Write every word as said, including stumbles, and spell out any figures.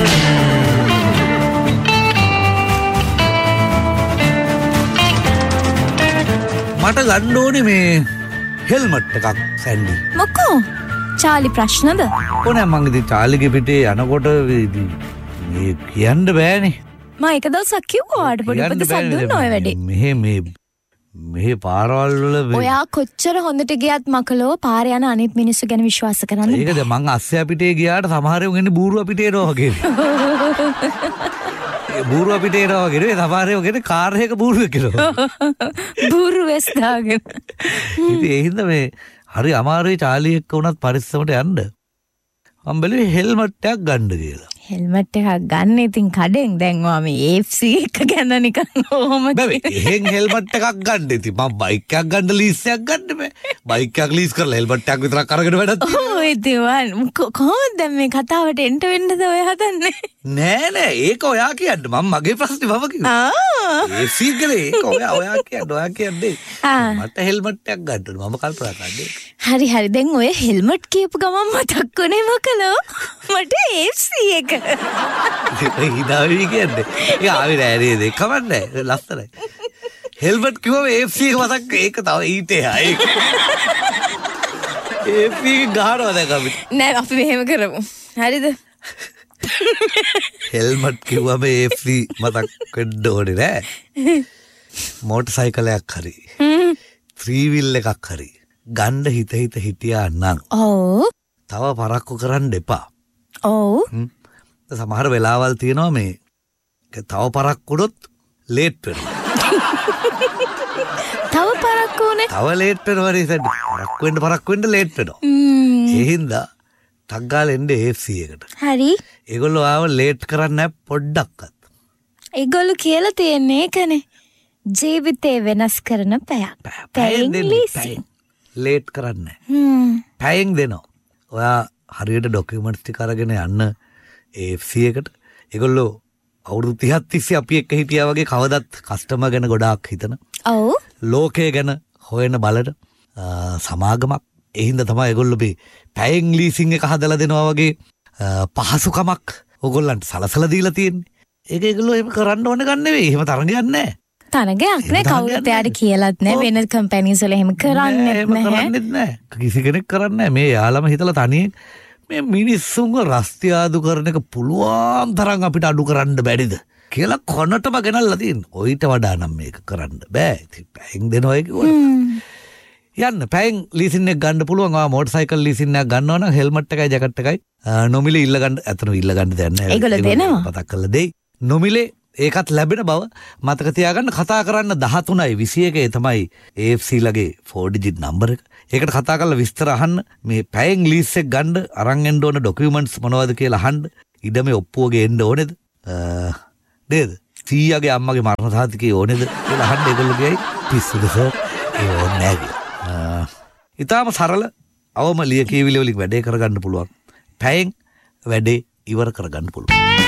මට ගන්න ඕනේ මේ හෙල්මට් එකක් සැන්ඩි. මොකෝ? චාලි ප්‍රශ්නද? ඕනේ මං ඉතින් චාලිගේ පිටේ යනකොට මේ කියන්න බෑනේ. මම එක දවසක් කිව්වා ආඩ පොඩි උපදෙසක් දුන්න ඔය වැඩේ. මෙහෙ මේ මෙහෙ පාරවල් වල ඔයා කොච්චර හොඳට ගියත් මකලෝ පාර යන අනිත් මිනිස්සු ගැන විශ්වාස කරන්න. ඒකද මං අස්සයා පිටේ ගියාට සමහරව ගෙන්නේ බූරුවා පිටේ එනවා වගේ. බූරුවා පිටේ එනවා වගේ සමහරව ගෙන්නේ කාර් එකක බූරුවෙක් කියලා. බූරු වෙස් දාගෙන. ඉතින් ඒ හින්දා මේ හරි අමාරුයි චාලි එක්ක උනත් පරිස්සමට යන්න. මම බැලුවේ හෙල්මට් එකක් ගන්න කියලා. හෙල්මට් එකක් ගන්න ඉතින් කඩෙන් දැන් ඔයා මේ ඒ එෆ් සී එක ගැන නිකන් ඕම බෑ එහෙන් හෙල්මට් එකක් ගන්න ඉතින් මම බයික් එකක් ගන්න ලීස් එකක් ගන්න බෑ. බයික් එකක් ලීස් කරලා හෙල්මට් එකක් විතරක් අරගෙන වැඩක් තියෙනවා. ඔය ඉතින් කොහොමද දැන් මේ කතාවට එන්න වෙන්නද ඔය හදන්නේ? නෑ නෑ ඒක ඔයා කියන්න මම මගේ ප්‍රශ්නේ මම කිව්වා. ආ ඒ සීගලේ ඒක ඔයා ඔයා කියන්න ඔයා කියන්නේ. මට හෙල්මට් එකක් ගන්න මම කල්පනා කරන්නේ. හරි හරි දැන් ඔය හෙල්මට් කියපු ගමන් මතක් වුණේ මොකලෝ මට ඒ එෆ් සී එක. හිතාවි කියන්නේ. ඒ ආවේ නෑ නේද? කවන්නේ ලස්සනයි. හෙල්මට් කිව්වම ඒ එෆ් සී එක මතක් ඒක තව ඊට එහා ඒක. ඒ එෆ් සී එක ගහනවා දැන් අපි. නෑ අපි මෙහෙම කරමු. හරිද? හෙල්මට් කිව්වම ඒ එෆ් සී මතක් වෙන්න ඕනේ නෑ. මෝටර් සයිකලයක් හරි. ත්‍රී වීල් එකක් හරි. ගන්න හිත හිත හිටියා නම්. ඔව්. තව පරක්කු කරන්න එපා. ඔව්. සමහර වෙලාවල් තියෙනවා මේ තව පරක්කුනොත් ලේට් වෙනවා. තව පරක්කුනේ? තව ලේට් වෙනවා නේද? පරක්කු වෙන්න පරක්කු වෙන්න ලේට් වෙනවා. ඒ හින්දා ටක් ගාලා එන්නේ ඒ එෆ් සී එකට. හරි. ඒගොල්ලෝ ආව ලේට් කරන්නේ නැහැ පොඩ්ඩක්වත්. ඒගොල්ලෝ කියලා තියෙන්නේ ඒකනේ. ජීවිතේ වෙනස් කරන පැයක්. පැයෙන් ලීසි. ලේට් කරන්නේ නැහැ. පැයෙන් දෙනවා. ඔයා හරියට ඩොකියුමන්ට්ස් ටික අරගෙන යන්න ඒ එෆ් සී එකට. ඒගොල්ලෝ අවුරුදු තිහක් තිස්සේ අපි එක්ක හිටියා වගේ කවදත් කස්ටමර් ගැන ගොඩාක් හිතන. ඔව්. ලෝකය ගැන හොයන බලන සමාගමක්. ඒ හින්දා තමයි ඒගොල්ලෝ මේ පැයෙන් ලීසින් එක හදලා දෙනවා වගේ පහසුකමක් ඕගොල්ලන්ට සලසලා දීලා තියෙන්නේ. ඒක ඒගොල්ලෝ එහෙම කරන්න ඕන ගන්න නෙවෙයි. එහෙම තරගයක් නැහැ. තරගයක් නෑ කවුරුත් එයාට කියලාත් නෑ වෙන කම්පැනිස් වල එහෙම කරන්නේ නැහැ. කිසි කෙනෙක් කරන්නේ නැහැ. මේ යාළම හිතලා තනියෙන් මේ මිනිස්සුන්ව රස්තියාදු කරන එක පුළුවන් තරම් අපිට අඩු කරන්න බැරිද කියලා කොනටම ගෙනල්ලා තියෙනවා. ඔයිට වඩා නම් මේක කරන්න බෑ. ඉතින් පැයෙන් දෙනවා කිව්වොත් යන්න පැයෙන් ලීසින් එක ගන්න පුළුවන්. ආ මෝටර් සයිකල් ලීසින් එකක් ගන්නවා නම් හෙල්මට් එකයි ජැකට් එකයි නොමිලේ ඉල්ල ගන්න. අතන ඉල්ල ගන්න දෙයක් නැහැ. ඒගොල්ලෝ දෙනවා. මතක් කරලා දෙයි. නොමිලේ ඒකත් ලැබෙන බව මතක තියාගන්න. කතා කරන්න දහතුනයි විසි එකේ තමයි ඒ එෆ් සී ලගේ ෆෝර් ඩිජිට් නම්බර එක. ඒකට කතා කරලා විස්තර අහන්න. මේ පැයෙන් ලීස් එක ගන්න අරන් එන්න ඕන ඩොකියුමන්ට්ස් මොනවද කියලා අහන්න. ඉඩමේ ඔප්පුවගේ එන්න ඕනේද? නේද? සීයාගේ අම්මගේ මරණ සාතිකේ ඕනේද කියලා අහන්න. ඒගොල්ලෝ කියයි පිස්සුද සර් ඒ ඕනේ නැහැ කියලා. ඊටාම සරල අවම ලිය කියවිලි වලින් වැඩේ කරගන්න පුළුවන්. පැයෙන් වැඩේ ඉවර කරගන්න පුළුවන්.